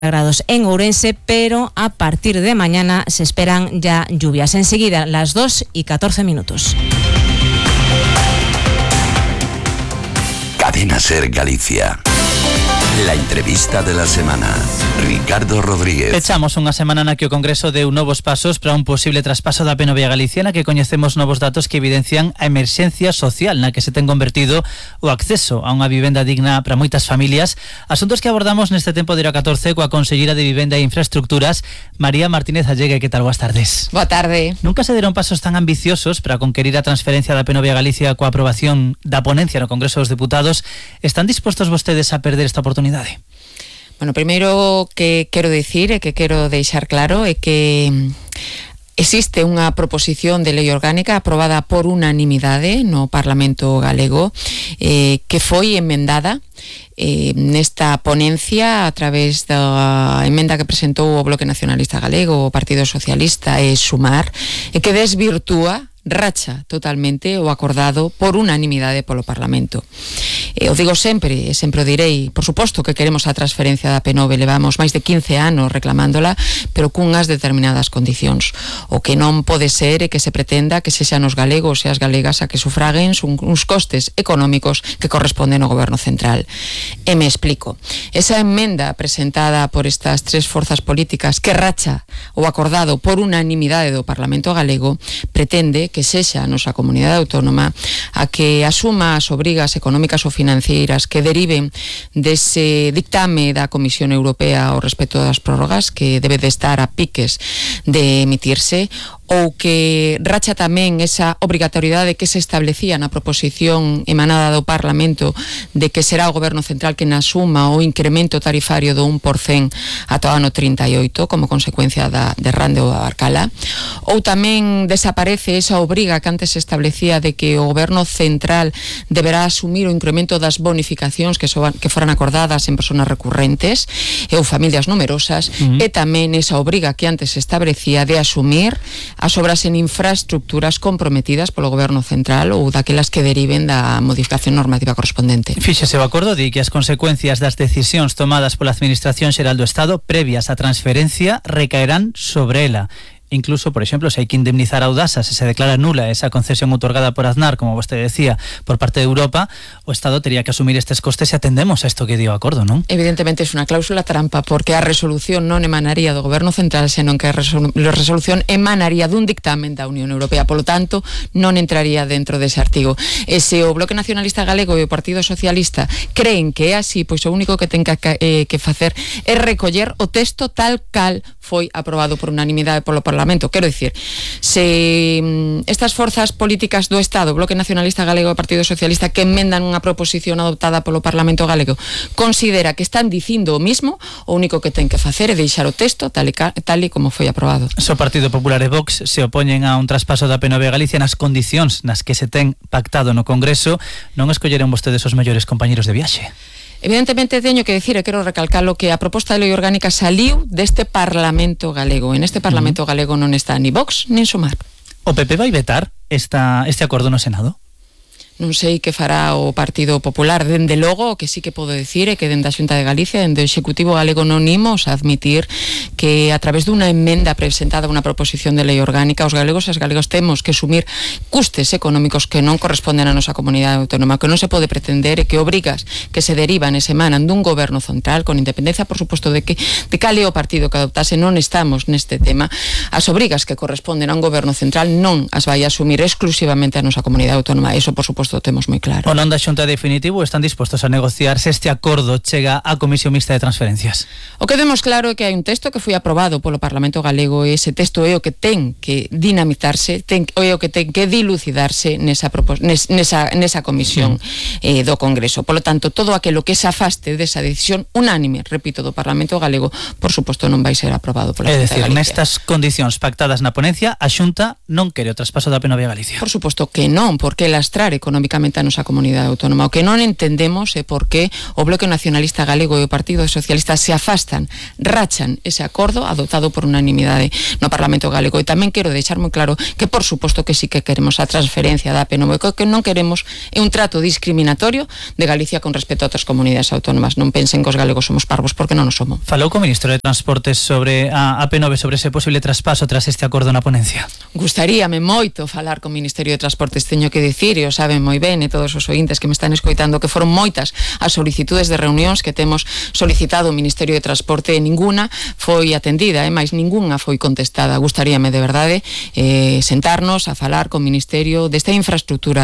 grados en Ourense, pero a partir de mañana se esperan ya lluvias. Enseguida, las 2:14. Cadena Ser Galicia. La entrevista de la semana. Ricardo Rodríguez. Pechamos unha semana na que o Congreso deu novos pasos para un posible traspaso da PNV a Galicia, na que coñecemos novos datos que evidencian a emerxencia social na que se ten convertido o acceso a unha vivenda digna para moitas familias. Asuntos que abordamos neste tempo de hora 14 coa Conselleira de Vivenda e Infraestructuras, María Martínez Allegue. Que tal? Boas tardes. Boa tarde. Nunca se deron pasos tan ambiciosos para conquerir a transferencia da PNV a Galicia coa aprobación da ponencia no Congreso dos Deputados. Están dispostos vostedes a perder esta oportunidade? Bueno, primeiro que quero dicir e que quero deixar claro é que existe unha proposición de lei orgánica aprobada por unanimidade no Parlamento galego que foi emendada nesta ponencia a través da emenda que presentou o Bloque Nacionalista Galego, o Partido Socialista e Sumar, e que desvirtúa, racha totalmente o acordado por unanimidade polo Parlamento. O digo sempre, e sempre o direi, por suposto que queremos a transferencia da PNV, levamos máis de 15 anos reclamándola, pero cunhas determinadas condicións. O que non pode ser é que se pretenda que sexan os galegos e as galegas a que sufraguen uns costes económicos que corresponden ao Goberno Central. E me explico. Esa emenda presentada por estas tres forzas políticas que racha o acordado por unanimidade do Parlamento galego pretende que sexa a nosa comunidade autónoma a que asuma as obrigas económicas ou financeiras que deriven dese dictame da Comisión Europea ao respecto das prórrogas, que debe de estar a piques de emitirse, ou que racha tamén esa obrigatoriedade que se establecía na proposición emanada do Parlamento de que será o Goberno Central quen asuma o incremento tarifario do 1% ata o ano 38 como consecuencia da derrame do Arcala, ou tamén desaparece esa obriga que antes se establecía de que o Goberno Central deberá asumir o incremento das bonificacións que foran acordadas en persoas recurrentes ou familias numerosas, e tamén esa obriga que antes se establecía de asumir as obras en infraestructuras comprometidas polo Goberno Central ou daquelas que deriven da modificación normativa correspondente. Fíxese o acordo di que as consecuencias das decisións tomadas pola Administración Xeral do Estado previas á transferencia recaerán sobre ela. Incluso, por exemplo, se hai que indemnizar a Audasa se declara nula esa concesión outorgada por Aznar, como vostede decía, por parte de Europa, o Estado tería que asumir estes costes se atendemos a isto que dio o acordo, non? Evidentemente é unha cláusula trampa, porque a resolución non emanaría do Goberno Central, senón que a resolución emanaría dun dictamen da Unión Europea, polo tanto, non entraría dentro dese artigo. E se o Bloque Nacionalista Galego e o Partido Socialista creen que é así, pois o único que ten que facer é recoller o texto tal cal foi aprobado por unanimidade polo Parlamento. Quero dicir, se estas forzas políticas do Estado, Bloque Nacionalista Galego e Partido Socialista, que enmendan unha proposición adoptada polo Parlamento Galego, considera que están dicindo o mismo, o único que ten que facer é deixar o texto tal e como foi aprobado. O Partido Popular e Vox se opoñen a un traspaso da PNV a Galicia nas condicións nas que se ten pactado no Congreso. Non escolleron vostedes os mellores compañeros de viaxe? Evidentemente teño que decir, e quero recalcalo, que a proposta de lei orgánica saliu deste Parlamento galego. En este Parlamento galego non está ni Vox nin Sumar. O PP vai vetar este acordo no Senado? Non sei que fará o Partido Popular. Dende logo, o que sí que podo decir é que dende a Xunta de Galicia, dende o Executivo galego, non imos a admitir que a través dunha emenda presentada unha proposición de lei orgánica os galegos e as galegas temos que asumir custes económicos que non corresponden á nosa comunidade autónoma, que non se pode pretender e que obrigas que se derivan e se emanan dun Goberno Central, con independencia, por suposto, de cal é o partido que adoptase, non estamos neste tema. As obrigas que corresponden a un Goberno Central non as vai asumir exclusivamente a nosa comunidade autónoma. Eso, por suposto, temos moi claro. O non da Xunta definitivo están dispostos a negociar se este acordo chega á Comisión Mixta de Transferencias? O que vemos claro é que hai un texto que foi aprobado polo Parlamento galego e ese texto é o que ten que dinamitarse, é o que ten que dilucidarse nesa comisión do Congreso. Polo tanto, todo aquilo que se afaste desa decisión unánime, repito, do Parlamento galego, por suposto non vai ser aprobado pola Xunta de Galicia. Nestas condicións pactadas na ponencia, a Xunta non quere o traspaso da PNV a Galicia? Por suposto que non, porque lastrar económicamente económicamente a nosa comunidade autónoma. O que non entendemos é por que o Bloque Nacionalista Galego e o Partido Socialista se afastan, rachan ese acordo adoptado por unanimidade no Parlamento Galego. E tamén quero deixar moi claro que, por suposto, que sí que queremos a transferencia da PNV, que non queremos é un trato discriminatorio de Galicia con respecto a outras comunidades autónomas. Non pensen que os galegos somos parvos, porque non o somos. Falou co Ministro de Transportes sobre a P9, sobre ese posible traspaso tras este acordo na ponencia? Gustaríame moito falar co Ministerio de Transportes, teño que dicir, e o saben moi ben, e todos os ointes que me están escoitando, que foron moitas as solicitudes de reunións que temos solicitado o Ministerio de Transporte, e ninguna foi atendida, máis ninguna foi contestada. Gustaríame de verdade sentarnos a falar co Ministerio desta infraestructura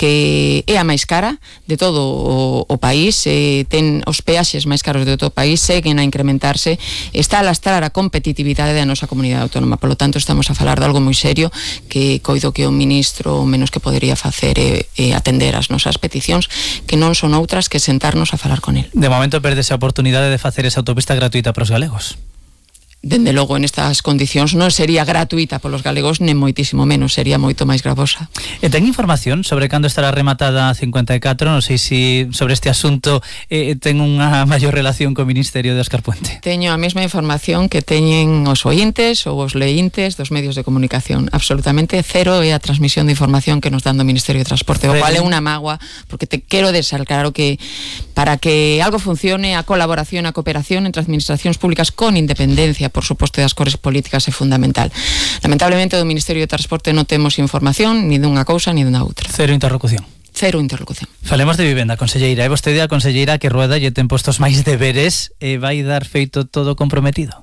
que é a máis cara de todo o país, ten os peaxes máis caros de todo o país, seguen a incrementarse, está a lastrar a competitividade da nosa comunidade autónoma. Polo tanto, estamos a falar de algo moi serio que coido que o ministro menos que podería facer é atender as nosas peticións, que non son outras que sentarnos a falar con el. De momento perdese a oportunidade de facer esa autopista gratuita para os galegos. Dende logo, en estas condicións non sería gratuita polos galegos, nem moitísimo menos, sería moito máis gravosa. E ten información sobre cando estará rematada a 54? Non sei se sobre este asunto ten unha maior relación co Ministerio de Óscar Puente. Teño a mesma información que teñen os ointes ou os leíntes dos medios de comunicación. Absolutamente cero é a transmisión de información que nos dan do Ministerio de Transporte, o cual é unha mágoa, porque te quero deixar claro que para que algo funcione, a colaboración, a cooperación entre administracións públicas con independencia, por suposto, das cores políticas é fundamental. Lamentablemente, do Ministerio de Transporte non temos información ni dunha cousa ni dunha outra. Cero interlocución. Cero interlocución. Falemos de vivenda, conselleira. É vostede a conselleira que rueda e ten postos máis deberes e vai dar feito todo comprometido?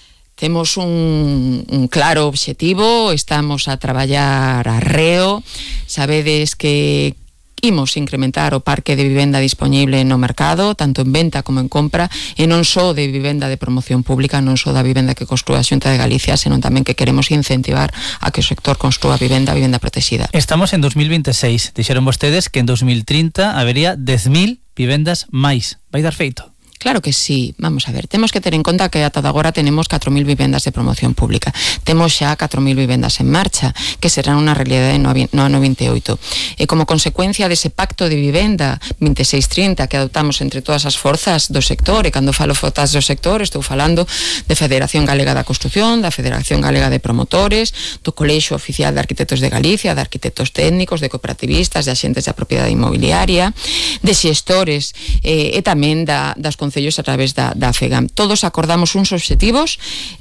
Temos un claro obxectivo, estamos a traballar arreo, sabedes que imos incrementar o parque de vivenda disponible no mercado, tanto en venta como en compra, e non só de vivenda de promoción pública, non só da vivenda que construa a Xunta de Galicia, senón tamén que queremos incentivar a que o sector construa vivenda protexida. Estamos en 2026, dixeron vostedes que en 2030 habería 10.000 vivendas máis. Vai dar feito? Claro que sí, vamos a ver, temos que ter en conta que ata agora tenemos 4.000 vivendas de promoción pública, temos xa 4.000 vivendas en marcha, que serán unha realidade no ano 28, e como consecuencia dese pacto de vivenda 26-30 que adoptamos entre todas as forzas do sector, e cando falo forzas do sector estou falando de Federación Galega da Construción, da Federación Galega de Promotores, do Colexio Oficial de Arquitectos de Galicia, de arquitectos técnicos, de cooperativistas, de axentes da propiedade inmobiliaria, de xestores e tamén das concellos a través da FEGAM. Todos acordamos uns obxectivos,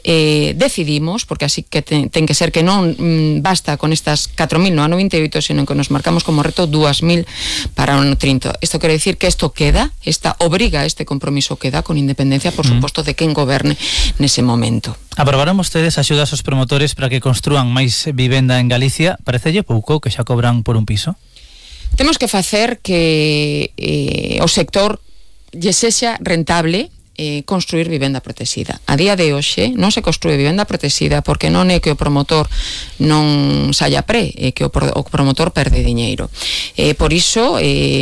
decidimos, porque así que ten que ser que non basta con estas 4.000 no ano 28, sino que nos marcamos como reto 2.000 para o ano 30. Isto quere dicir que isto queda, esta obriga, este compromiso queda, con independencia, por suposto, de quen goberne nese momento. Aprobaron vostedes axudas aos promotores para que construan máis vivenda en Galicia. Parecelle pouco que xa cobran por un piso? Temos que facer que o sector lle sexa rentable construir vivenda protexida. A día de hoxe non se construe vivenda protexida porque non é que o promotor non saia pre, é que o promotor perde diñeiro. Por iso,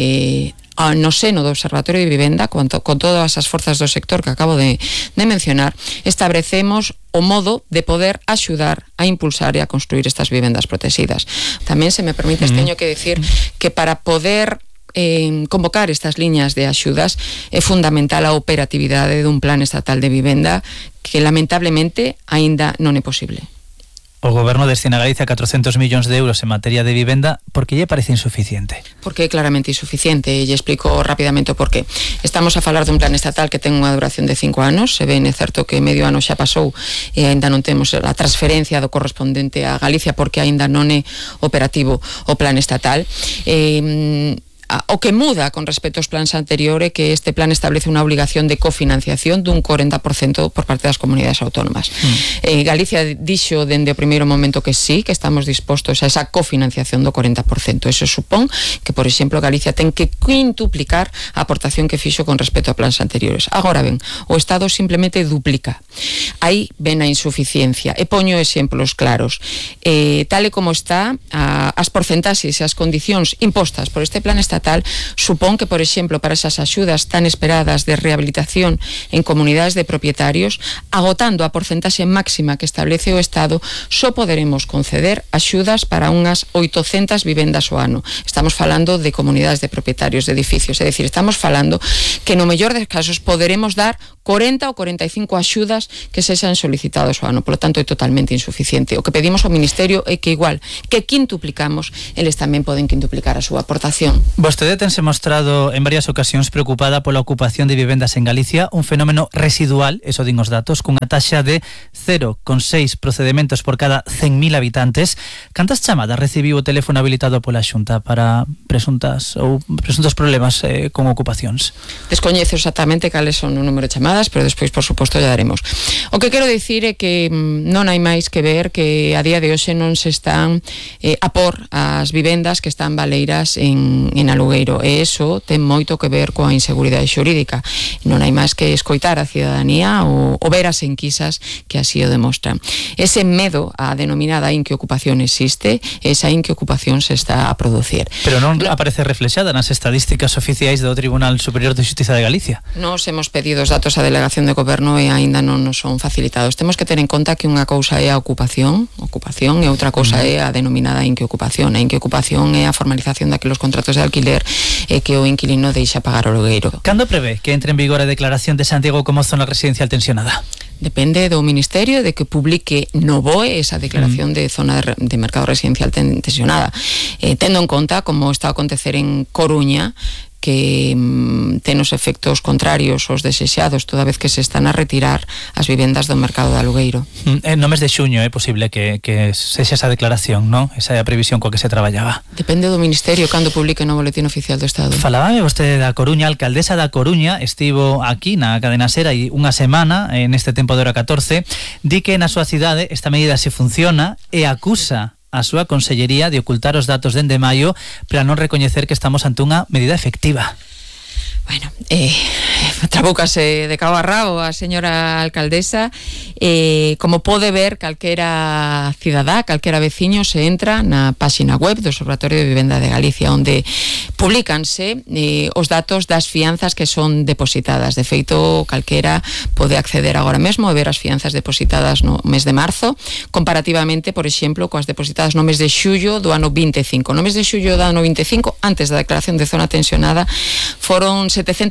no seno do Observatorio de Vivenda, con todas as forzas do sector que acabo de mencionar, establecemos o modo de poder axudar a impulsar e a construir estas vivendas protegidas. Tamén, se me permites, teño que decir que para poder convocar estas liñas de axudas é fundamental a operatividade dun plan estatal de vivenda que lamentablemente aínda non é posible. O goberno destina a Galicia 400 millóns de euros en materia de vivenda. Por que lle parece insuficiente? Porque é claramente insuficiente, e lle explico rapidamente o porqué. Estamos a falar dun plan estatal que ten unha duración de 5 anos, se ben é certo que medio ano xa pasou e aínda non temos a transferencia do correspondente a Galicia porque aínda non é operativo o plan estatal. O que muda con respecto aos plans anteriores é que este plan establece unha obligación de cofinanciación dun 40% por parte das comunidades autónomas. Galicia dixo dende o primeiro momento que sí, que estamos dispostos a esa cofinanciación do 40%. Eso supón que, por exemplo, Galicia ten que quintuplicar a aportación que fixo con respecto a plans anteriores. Agora ben, o Estado simplemente duplica. Aí ven a insuficiencia. E poño exemplos claros. Tal e como está, as porcentaxes e as condicións impostas por este plan estatal estatal, supón que, por exemplo, para esas axudas tan esperadas de rehabilitación en comunidades de propietarios, agotando a porcentaxe máxima que establece o Estado, só poderemos conceder axudas para unhas 800 vivendas ao ano. Estamos falando de comunidades de propietarios de edificios, é dicir, estamos falando que no mellor dos casos poderemos dar 40 ou 45 axudas que sexan solicitados ao ano, polo tanto é totalmente insuficiente. O que pedimos ao Ministerio é que igual que quintuplicamos, eles tamén poden quintuplicar a súa aportación. Vostede tense mostrado en varias ocasións preocupada pola ocupación de vivendas en Galicia, un fenómeno residual, eso din os datos, cunha taxa de 0,6 procedementos por cada 100.000 habitantes. Cantas chamadas recibiu o teléfono habilitado pola Xunta para presuntos problemas con ocupacións? Descoñezo exactamente cales son o número de chamadas, pero despois, por suposto, ya daremos. O que quero dicir é que non hai máis que ver que a día de hoxe non se están a por as vivendas que están baleiras en alugueiro, e eso ten moito que ver coa inseguridade xurídica. Non hai máis que escoitar a cidadanía ou ver as enquisas que así o demostran. Ese medo á denominada inqueocupación existe, esa inqueocupación se está a producir. Pero non aparece reflexada nas estadísticas oficiais do Tribunal Superior de Xustiza de Galicia. Nos hemos pedido os datos á Delegación de Goberno e aínda non nos son facilitados. Temos que ter en conta que unha cousa é a ocupación e outra cousa é a denominada inqueocupación. A inqueocupación é a formalización daqueles contratos de alquiler e que o inquilino deixa pagar o alugueiro. Cando prevé que entre en vigor a declaración de Santiago como zona residencial tensionada? Depende do Ministerio de que publique no BOE esa declaración de zona de mercado residencial tensionada. Tendo en conta como está a acontecer en Coruña, que ten os efectos contrarios aos desexados toda vez que se están a retirar as vivendas do mercado de alugueiro. No mes de xuño é posible que sexa esa declaración, non? Esa é a previsión coa que se traballaba. Depende do Ministerio cando publique no Boletín Oficial do Estado. Falábame vostede da Coruña, a alcaldesa da Coruña estivo aquí na cadena SER hai unha semana, neste tempo de hora 14, di que na súa cidade esta medida se funciona e acusa a súa consellería de ocultar os datos dende maio para non recoñecer que estamos ante unha medida efectiva. Bueno, trabúcase de cabo a rabo a señora alcaldesa. Como pode ver calquera cidadá, calquera veciño, se entra na páxina web do Observatorio de Vivenda de Galicia, onde publicanse os datos das fianzas que son depositadas. De feito, calquera pode acceder agora mesmo a ver as fianzas depositadas no mes de marzo, comparativamente, por exemplo, coas depositadas no mes de xullo do ano 25. No mes de xullo do ano 25, antes da declaración de zona tensionada, foron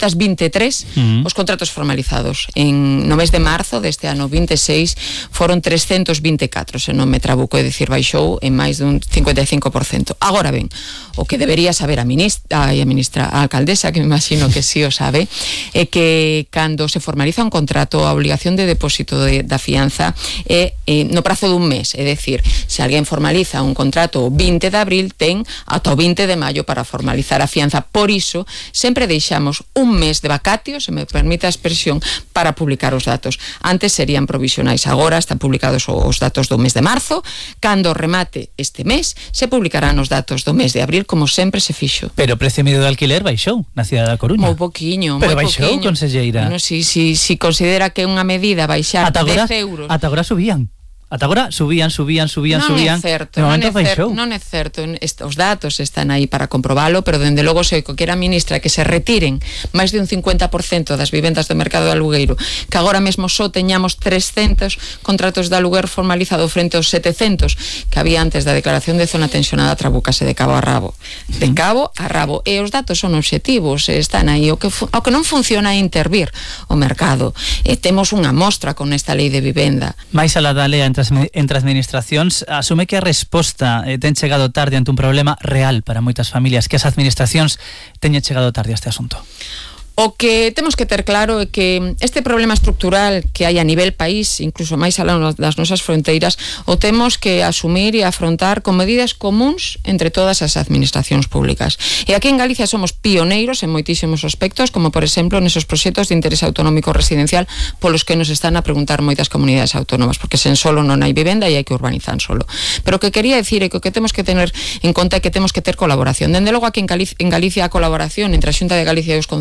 723 os contratos formalizados. No mes de marzo deste ano 26 foron 324, se non me trabuco, é dicir, baixou en máis dun 55%. Agora ben, o que debería saber a alcaldesa, que me imagino que sí o sabe, é que cando se formaliza un contrato, a obligación de depósito da fianza é no prazo dun mes, é dicir, se alguén formaliza un contrato o 20 de abril, ten ata o 20 de maio para formalizar a fianza. Por iso, sempre deixamos un mes de vacatio, se me permite a expresión, para publicar os datos. Antes serían provisionais, agora están publicados os datos do mes de marzo. Cando remate este mes, se publicarán os datos do mes de abril, como sempre se fixo. Pero o precio medio de alquiler baixou na cidade da Coruña. Moi poquiño, pero baixou, conselleira. Bueno, si considera que é unha medida baixar 10 euros. Ata agora subían. Ata agora subían. Non é certo, non é certo. Os datos están aí para comprobalo, pero dende logo se o que era a ministra que se retiren máis de un 50% das vivendas do mercado de alugueiro, que agora mesmo só teñamos 300 contratos de aluguer formalizado frente aos 700 que había antes da declaración de zona tensionada, trabúcase de cabo a rabo. De cabo a rabo. E os datos son obxectivos, están aí. O que non funciona é intervir o mercado. Temos unha mostra con esta lei de vivenda. Mais alá da lei entre administracións, asume que a resposta ten chegado tarde ante un problema real para moitas familias, que as administracións teñen chegado tarde a este asunto. O que temos que ter claro é que este problema estructural que hai a nivel país, incluso máis alá das nosas fronteiras, o temos que asumir e afrontar con medidas comuns entre todas as administracións públicas. E aquí en Galicia somos pioneiros en moitísimos aspectos, como por exemplo nesos proxectos de interés autonómico residencial polos que nos están a preguntar moitas comunidades autónomas, porque sen solo non hai vivenda e hai que urbanizar solo. Pero o que quería decir é que o que temos que tener en conta é que temos que ter colaboración. Dende logo aquí en Galicia a colaboración entre a Xunta de Galicia e os concellos é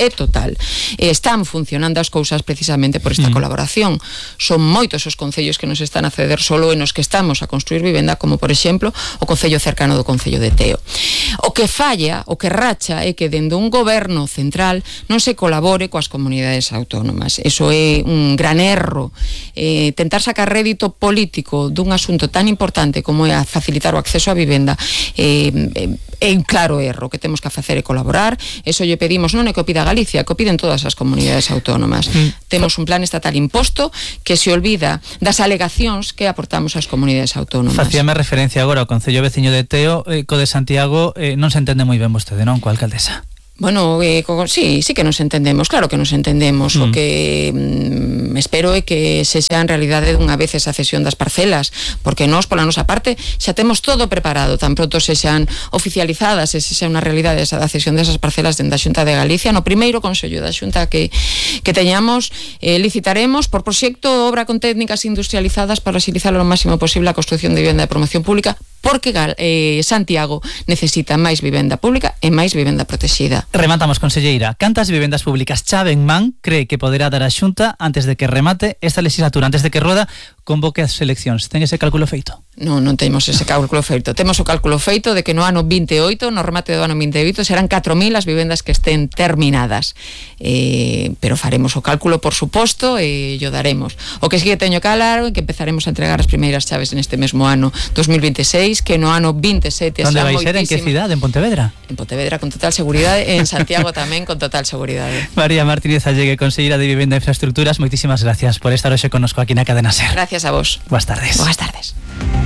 é total. Están funcionando as cousas precisamente por esta colaboración. Son moitos os concellos que nos están a ceder solo e nos que estamos a construir vivenda, como por exemplo o concello cercano do concello de Teo. O que falla, o que racha é que dende un goberno central non se colabore coas comunidades autónomas. Eso é un gran erro. Tentar sacar rédito político dun asunto tan importante como é a facilitar o acceso á vivenda é un claro erro. Que temos que facer é colaborar. Eso lle pedimos non é que o pida Galicia, que o piden todas as comunidades autónomas. Temos un plan estatal imposto que se olvida das alegacións que aportamos ás comunidades autónomas. Facíame referencia agora ao concello veciño de Teo, co de Santiago non se entende moi ben vostede, non, coa alcaldesa? Bueno, sí que nos entendemos, claro que nos entendemos. O que espero é que se sea en realidade dunha vez esa cesión das parcelas, porque nós, pola nosa parte, xa temos todo preparado, tan pronto se xan oficializadas, se xa unha realidade esa da cesión desas parcelas dende a Xunta de Galicia. No primeiro Consello da Xunta que teñamos, licitaremos por proxecto obra con técnicas industrializadas para agilizar o máximo posible a construción de vivenda de promoción pública, porque Santiago necesita máis vivenda pública e máis vivenda protexida. Rematamos, conselleira. Cantas vivendas públicas chave en man cree que poderá dar a Xunta antes de que remate esta legislatura, antes de que Rueda convoque as eleccións? Ten ese cálculo feito? Non temos ese cálculo feito. Temos o cálculo feito de que no ano 28, no remate do ano 28, serán 4.000 as vivendas que estén terminadas. Pero faremos o cálculo, por suposto, e yo daremos. O que sí que teño claro é que empezaremos a entregar as primeiras chaves neste mesmo ano 2026, que no ano 27 Onde vai ser? En que cidade? En Pontevedra? En Pontevedra, con total seguridade, en Santiago tamén, con total seguridade. María Martínez Allegue, conselleira de Vivenda e Infraestructuras, moitísimas gracias por estar hoxe connosco aquí na Cadena SER. Gracias a vos. Boas tardes. Boas tardes.